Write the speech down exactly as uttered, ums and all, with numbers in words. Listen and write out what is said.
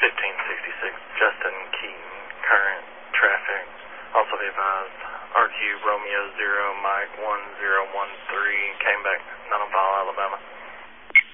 fifteen sixty-six, Justin Keaton, current traffic. Also be advised, R Q Romeo zero, Mike one zero one three, came back